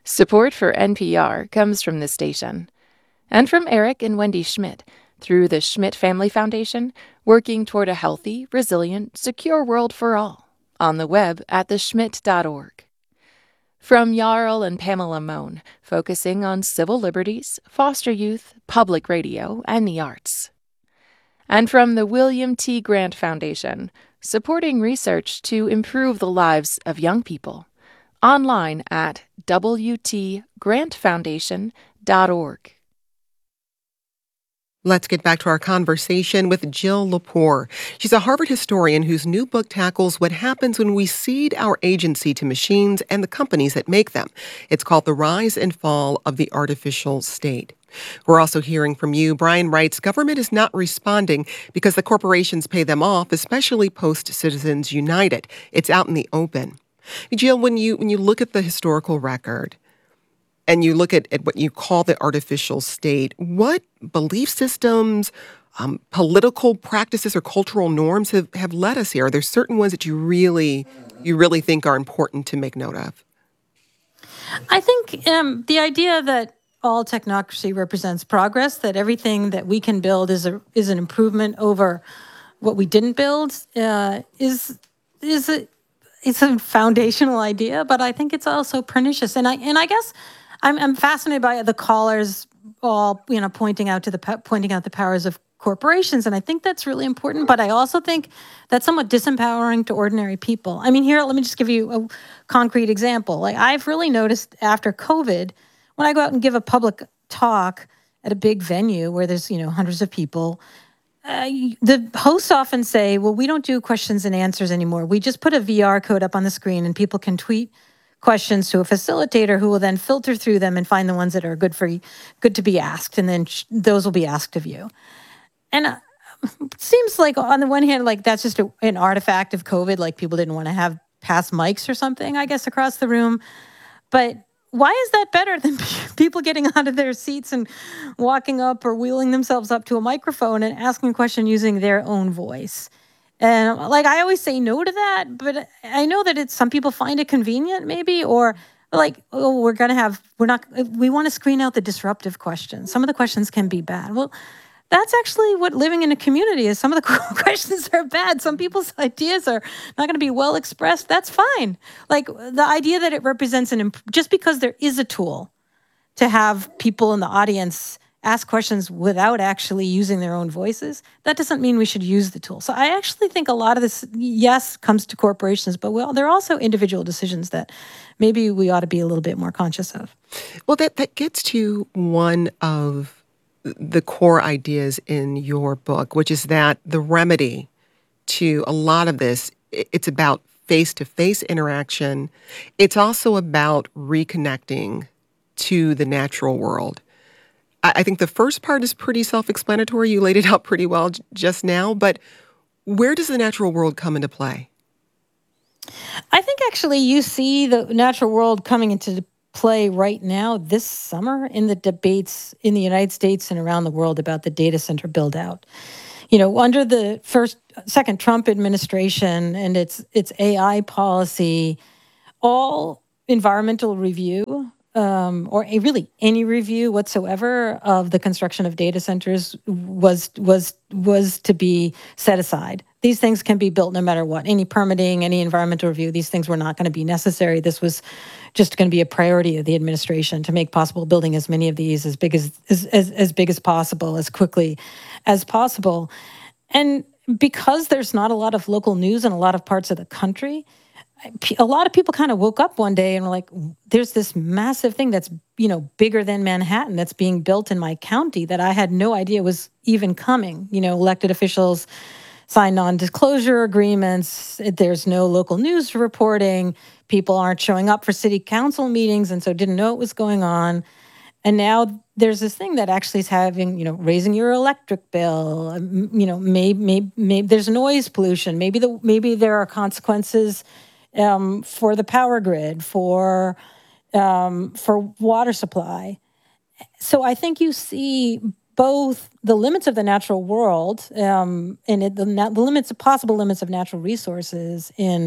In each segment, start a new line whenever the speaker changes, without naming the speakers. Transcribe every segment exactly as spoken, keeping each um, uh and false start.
Support for N P R comes from this station and from Eric and Wendy Schmidt through the Schmidt Family Foundation, working toward a healthy, resilient, secure world for all on the web at the schmidt dot org. From Jarl and Pamela Mohn, focusing on civil liberties, foster youth, public radio, and the arts. And from the William T. Grant Foundation, supporting research to improve the lives of young people. Online at w t grant foundation dot org.
Let's get back to our conversation with Jill Lepore. She's a Harvard historian whose new book tackles what happens when we cede our agency to machines and the companies that make them. It's called The Rise and Fall of the Artificial State. We're also hearing from you. Brian writes, government is not responding because the corporations pay them off, especially post-Citizens United. It's out in the open. Jill, when you when you look at the historical record, and you look at, at what you call the artificial state, what belief systems, um, political practices, or cultural norms have, have led us here? Are there certain ones that you really you really think are important to make note of?
I think um, the idea that all technocracy represents progress, that everything that we can build is a is an improvement over what we didn't build, uh, is is a it's a foundational idea. But I think it's also pernicious, and I and I guess. I'm, I'm fascinated by the callers all, you know, pointing out to the pointing out the powers of corporations, and I think that's really important. But I also think that's somewhat disempowering to ordinary people. I mean, here, let me just give you a concrete example. Like I've really noticed after COVID, when I go out and give a public talk at a big venue where there's, you know, hundreds of people, uh, the hosts often say, "Well, we don't do questions and answers anymore. We just put a V R code up on the screen, and people can tweet questions to a facilitator who will then filter through them and find the ones that are good for you, good to be asked, and then sh- those will be asked of you." And uh, it seems like on the one hand, like that's just a, an artifact of COVID, like people didn't want to have pass mics or something, I guess, across the room. But why is that better than people getting out of their seats and walking up or wheeling themselves up to a microphone and asking a question using their own voice? And like I always say no to that, but I know that it's some people find it convenient, maybe, or like, oh, we're gonna have, we're not, we want to screen out the disruptive questions. Some of the questions can be bad. Well, that's actually what living in a community is. Some of the questions are bad. Some people's ideas are not going to be well expressed. That's fine. Like the idea that it represents an imp- just because there is a tool to have people in the audience ask questions without actually using their own voices, that doesn't mean we should use the tool. So I actually think a lot of this, yes, comes to corporations, but well, there are also individual decisions that maybe we ought to be a little bit more conscious of.
Well, that, that gets to one of the core ideas in your book, which is that the remedy to a lot of this, it's about face-to-face interaction. It's also about reconnecting to the natural world. I think the first part is pretty self-explanatory. You laid it out pretty well j- just now, but where does the natural world come into play?
I think actually you see the natural world coming into play right now this summer in the debates in the United States and around the world about the data center build out. You know, under the first, second Trump administration and its its A I policy, all environmental review um, or a, really any review whatsoever of the construction of data centers was was was to be set aside. These things can be built no matter what. Any permitting, any environmental review, these things were not going to be necessary. This was just going to be a priority of the administration to make possible building as many of these as big as as as, as big as possible, as quickly as possible. And because there's not a lot of local news in a lot of parts of the country, a lot of people kind of woke up one day and were like, there's this massive thing that's, you know, bigger than Manhattan that's being built in my county that I had no idea was even coming. You know, elected officials signed non-disclosure agreements. There's no local news reporting. People aren't showing up for city council meetings and so didn't know what was going on. And now there's this thing that actually is having, you know, raising your electric bill. um, You know, maybe, maybe, maybe there's noise pollution. Maybe the maybe there are consequences um, for the power grid, for um, for water supply. So I think you see both the limits of the natural world um, and it, the, na- the limits, possible limits of natural resources in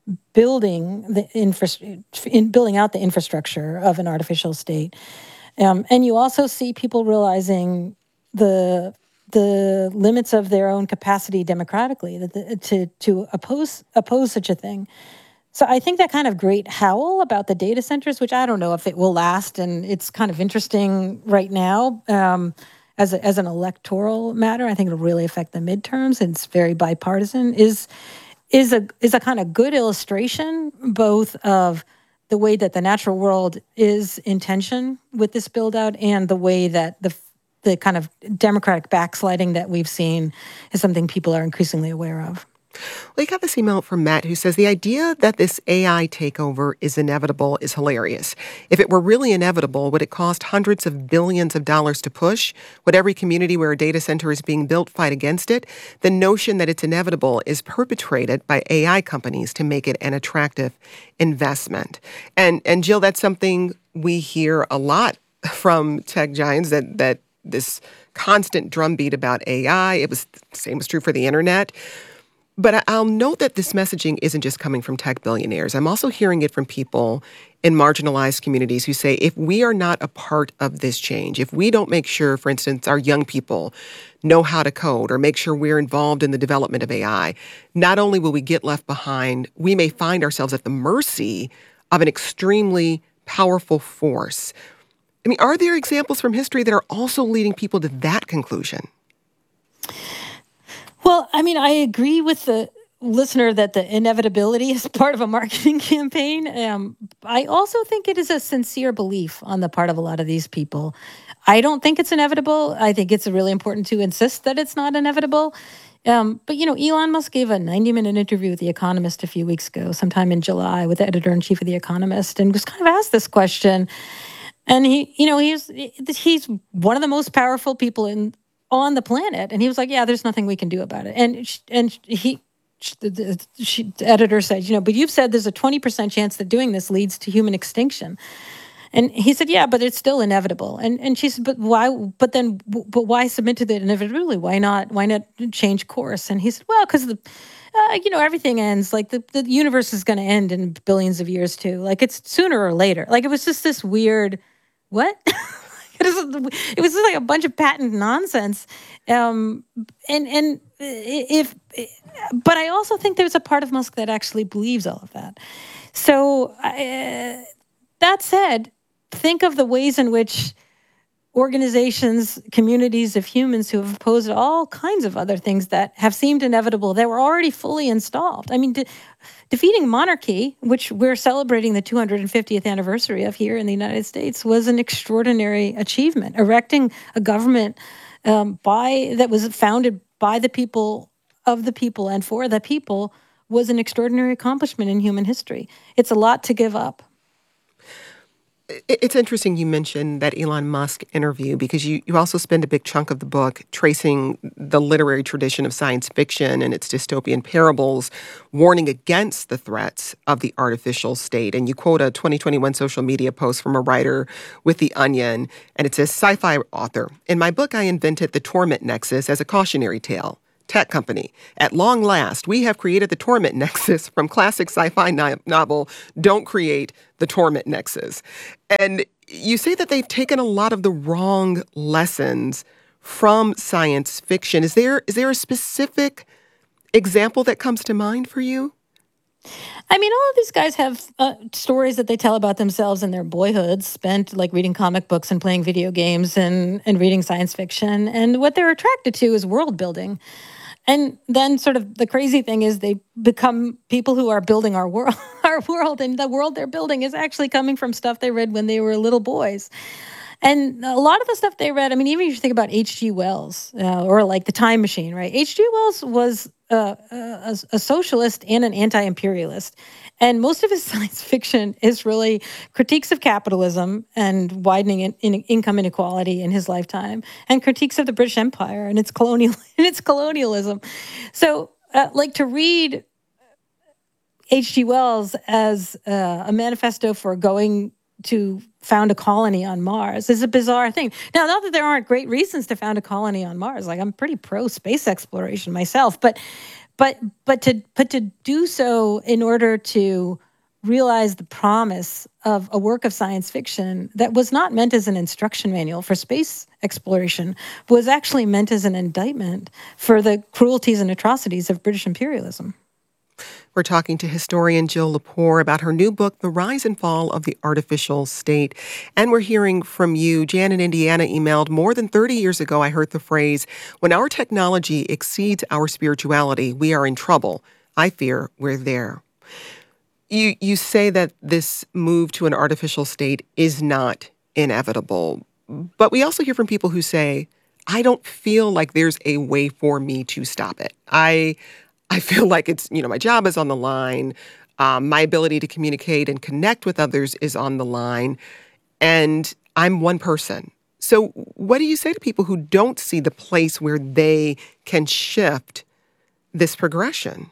building the infra- in building out the infrastructure of an artificial state. Um, and you also see people realizing the the limits of their own capacity democratically that the, to to oppose oppose such a thing. So I think that kind of great howl about the data centers, which I don't know if it will last, and it's kind of interesting right now um, as a, as an electoral matter. I think it'll really affect the midterms, and it's very bipartisan. Is is a is a kind of good illustration both of the way that the natural world is in tension with this build out and the way that the the kind of democratic backsliding that we've seen is something people are increasingly aware of.
Well, you got this email from Matt who says the idea that this A I takeover is inevitable is hilarious. If it were really inevitable, would it cost hundreds of billions of dollars to push? Would every community where a data center is being built fight against it? The notion that it's inevitable is perpetrated by A I companies to make it an attractive investment. And and Jill, that's something we hear a lot from tech giants, that that this constant drumbeat about A I. It was the same was true for the internet. But I'll note that this messaging isn't just coming from tech billionaires. I'm also hearing it from people in marginalized communities who say, if we are not a part of this change, if we don't make sure, for instance, our young people know how to code or make sure we're involved in the development of A I, not only will we get left behind, we may find ourselves at the mercy of an extremely powerful force. I mean, are there examples from history that are also leading people to that conclusion?
Well, I mean, I agree with the listener that the inevitability is part of a marketing campaign. Um, I also think it is a sincere belief on the part of a lot of these people. I don't think it's inevitable. I think it's really important to insist that it's not inevitable. Um, but, you know, Elon Musk gave a ninety-minute interview with The Economist a few weeks ago, sometime in July, with the editor-in-chief of The Economist, and was kind of asked this question. And he, you know, he's he's one of the most powerful people in on the planet, and he was like, "Yeah, there's nothing we can do about it." And sh- and he, sh- the, the, she, the editor said, "You know, but you've said there's a twenty percent chance that doing this leads to human extinction." And he said, "Yeah, but it's still inevitable." And and she said, "But why? But then, but why submit to the inevitability? Why not? Why not change course?" And he said, "Well, because the." Uh, you know, everything ends. Like the, the universe is going to end in billions of years too. Like it's sooner or later. Like it was just this weird, what? It was, it was just like a bunch of patent nonsense. Um, and and if, but I also think there's a part of Musk that actually believes all of that. So uh, that said, think of the ways in which organizations, communities of humans who have opposed all kinds of other things that have seemed inevitable, that were already fully installed. I mean, de- defeating monarchy, which we're celebrating the two hundred fiftieth anniversary of here in the United States, was an extraordinary achievement. Erecting a government um, by that was founded by the people, of the people, and for the people was an extraordinary accomplishment in human history. It's a lot to give up.
It's interesting you mentioned that Elon Musk interview, because you, you also spend a big chunk of the book tracing the literary tradition of science fiction and its dystopian parables, warning against the threats of the artificial state. And you quote a twenty twenty-one social media post from a writer with The Onion, and it says, "Sci-fi author, in my book, I invented the torment nexus as a cautionary tale. Tech company. At long last, we have created the torment nexus from classic sci-fi no- novel, Don't Create the Torment Nexus." And you say that they've taken a lot of the wrong lessons from science fiction. Is there is there a specific example that comes to mind for you?
I mean, all of these guys have uh, stories that they tell about themselves in their boyhood, spent like reading comic books and playing video games and, and reading science fiction. And what they're attracted to is world building. And then sort of the crazy thing is they become people who are building our world, our world, and the world they're building is actually coming from stuff they read when they were little boys. And a lot of the stuff they read, I mean, even if you think about H G. Wells uh, or like The Time Machine, right? H G. Wells was uh, a, a socialist and an anti-imperialist. And most of his science fiction is really critiques of capitalism and widening in, in income inequality in his lifetime, and critiques of the British Empire and its colonial and its colonialism. So, uh, like to read H G. Wells as uh, a manifesto for going to found a colony on Mars is a bizarre thing. Now, not that there aren't great reasons to found a colony on Mars. Like I'm pretty pro space exploration myself, but but but to but to do so in order to realize the promise of a work of science fiction that was not meant as an instruction manual for space exploration, was actually meant as an indictment for the cruelties and atrocities of British imperialism.
We're talking to historian Jill Lepore about her new book, The Rise and Fall of the Artificial State. And we're hearing from you. Jan in Indiana emailed, more than thirty years ago, I heard the phrase, when our technology exceeds our spirituality, we are in trouble. I fear we're there. You, you say that this move to an artificial state is not inevitable. But we also hear from people who say, I don't feel like there's a way for me to stop it. I... I feel like it's, you know, my job is on the line. Um, my ability to communicate and connect with others is on the line. And I'm one person. So what do you say to people who don't see the place where they can shift this progression?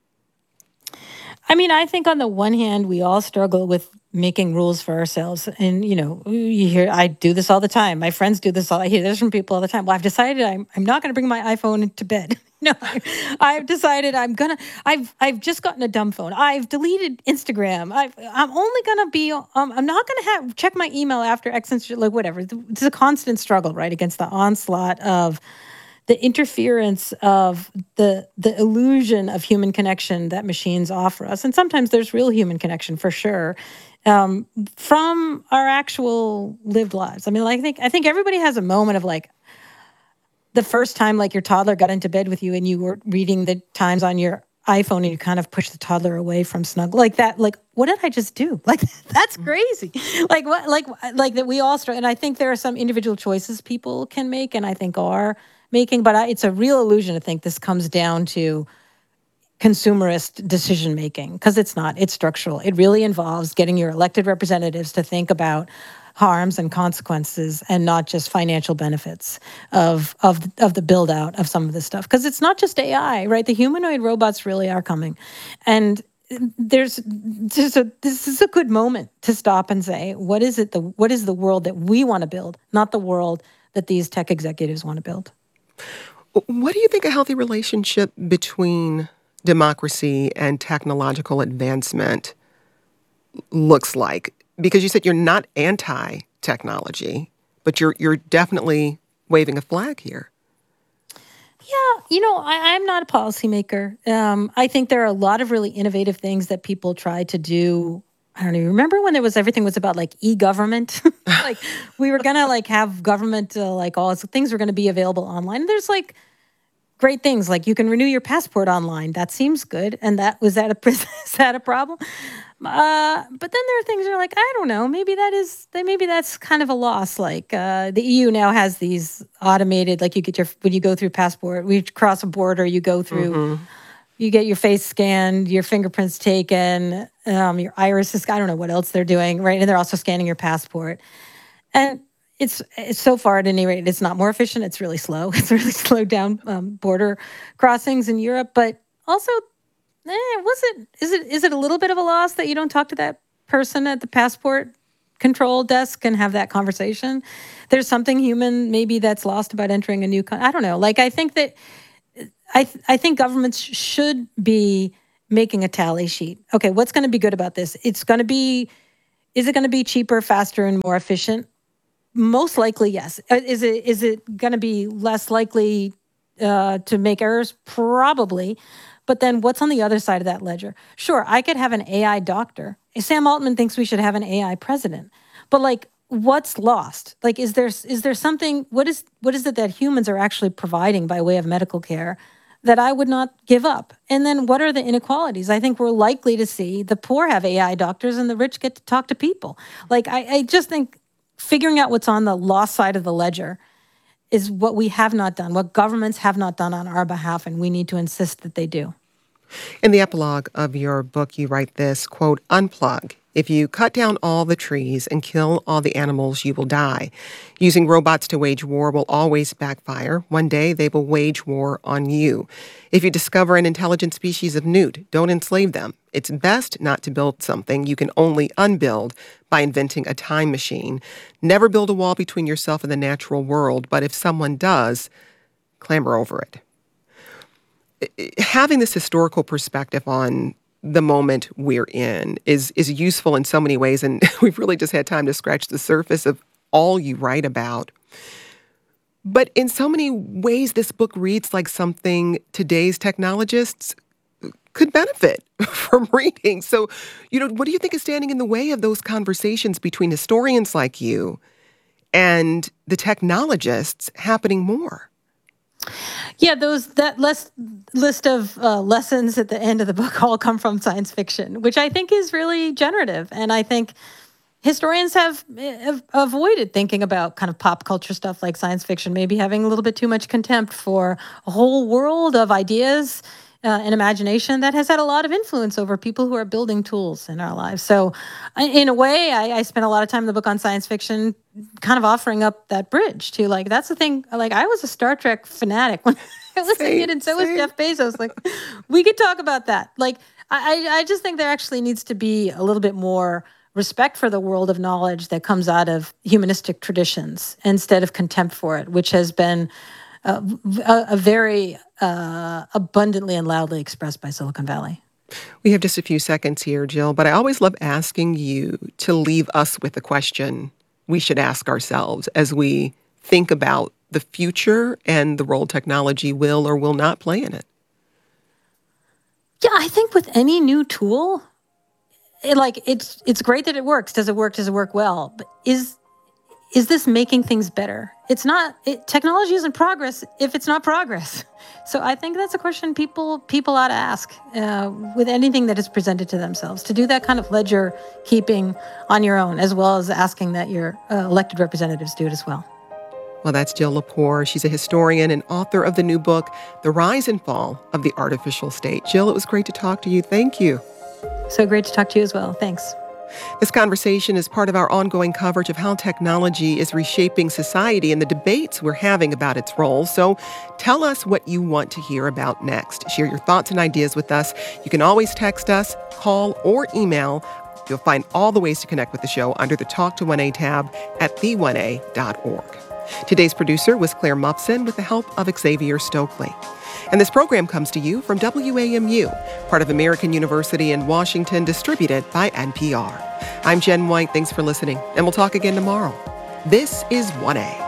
I mean, I think on the one hand, we all struggle with making rules for ourselves. And, you know, you hear, I do this all the time. My friends do this all, I hear this from people all the time. Well, I've decided I'm, I'm not going to bring my iPhone to bed. No, I, I've decided I'm going to, I've, I've just gotten a dumb phone. I've deleted Instagram. I've, I'm only going to be, um, I'm not going to have, check my email after X and like whatever. It's a constant struggle, right? Against the onslaught of the interference of the the illusion of human connection that machines offer us. And sometimes there's real human connection for sure, um, from our actual lived lives. I mean, like, I think I think everybody has a moment of like the first time like your toddler got into bed with you and you were reading the Times on your iPhone and you kind of push the toddler away from snuggle like that. Like, what did I just do? Like, that's crazy. Like what? Like like that we all struggle. And I think there are some individual choices people can make, and I think are making, but I, it's a real illusion to think this comes down to consumerist decision making, because it's not. It's structural. It really involves getting your elected representatives to think about harms and consequences and not just financial benefits of of of the build out of some of this stuff. Because it's not just A I, right? The humanoid robots really are coming, and there's just a this is a good moment to stop and say, what is it? The what is the world that we want to build, not the world that these tech executives want to build.
What do you think a healthy relationship between democracy and technological advancement looks like? Because you said you're not anti-technology, but you're you're definitely waving a flag here.
Yeah, you know, I, I'm not a policymaker. Um, I think there are a lot of really innovative things that people try to do. I don't even remember when there was everything was about like e-government. Like we were gonna like have government uh, like all things were gonna be available online. There's like great things like you can renew your passport online. That seems good. And that was that a is that a problem? Uh, but then there are things that are like, I don't know, maybe that is maybe that's kind of a loss. Like uh, the E U now has these automated, like you get your when you go through passport, we cross a border, you go through. Mm-hmm. You get your face scanned, your fingerprints taken, um, your iris is, I don't know what else they're doing, right? And they're also scanning your passport. And it's, it's so far, at any rate, it's not more efficient. It's really slow. It's really slowed down um, border crossings in Europe. But also, eh, was it, is it, is it a little bit of a loss that you don't talk to that person at the passport control desk and have that conversation? There's something human maybe that's lost about entering a new country. I don't know. Like, I think that, I th- I think governments should be making a tally sheet. Okay, what's going to be good about this? It's going to be, is it going to be cheaper, faster, and more efficient? Most likely, yes. Is it is it going to be less likely uh, to make errors? Probably. But then what's on the other side of that ledger? Sure, I could have an A I doctor. Sam Altman thinks we should have an A I president. But like, what's lost? Like, is there is there something, what is what is it that humans are actually providing by way of medical care that I would not give up? And then what are the inequalities? I think we're likely to see the poor have A I doctors and the rich get to talk to people. Like, I, I just think figuring out what's on the lost side of the ledger is what we have not done, what governments have not done on our behalf, and we need to insist that they do.
In the epilogue of your book, you write this, quote, unplug. If you cut down all the trees and kill all the animals, you will die. Using robots to wage war will always backfire. One day, they will wage war on you. If you discover an intelligent species of newt, don't enslave them. It's best not to build something you can only unbuild by inventing a time machine. Never build a wall between yourself and the natural world, but if someone does, clamber over it. having this historical perspective on the moment we're in is is useful in so many ways, and we've really just had time to scratch the surface of all you write about. But in so many ways, this book reads like something today's technologists could benefit from reading. So, you know, what do you think is standing in the way of those conversations between historians like you and the technologists happening more?
Yeah, those that list list of uh, lessons at the end of the book all come from science fiction, which I think is really generative. And I think historians have, have avoided thinking about kind of pop culture stuff like science fiction, maybe having a little bit too much contempt for a whole world of ideas uh, and imagination that has had a lot of influence over people who are building tools in our lives. So in a way, I, I spent a lot of time in the book on science fiction, kind of offering up that bridge to like, that's the thing. Like I was a Star Trek fanatic when I was
Same,
a kid, and so was
same.
Jeff Bezos. Like we could talk about that. Like I, I just think there actually needs to be a little bit more respect for the world of knowledge that comes out of humanistic traditions instead of contempt for it, which has been uh, a, a very uh, abundantly and loudly expressed by Silicon Valley.
We have just a few seconds here, Jill, but I always love asking you to leave us with a question we should ask ourselves as we think about the future and the role technology will or will not play in it.
Yeah, I think with any new tool, it, like it's it's great that it works. Does it work? Does it work well? But is is this making things better? It's not. It, technology isn't progress if it's not progress. So I think that's a question people people ought to ask uh, with anything that is presented to themselves. To do that kind of ledger keeping on your own, as well as asking that your uh, elected representatives do it as well.
Well, that's Jill Lepore. She's a historian and author of the new book, The Rise and Fall of the Artificial State. Jill, it was great to talk to you. Thank you.
So great to talk to you as well. Thanks.
This conversation is part of our ongoing coverage of how technology is reshaping society and the debates we're having about its role. So tell us what you want to hear about next. Share your thoughts and ideas with us. You can always text us, call, or email. You'll find all the ways to connect with the show under the Talk to one A tab at the one a dot org. Today's producer was Claire Mupson with the help of Xavier Stokely. And this program comes to you from W A M U, part of American University in Washington, distributed by N P R. I'm Jen White. Thanks for listening, and we'll talk again tomorrow. This is one A.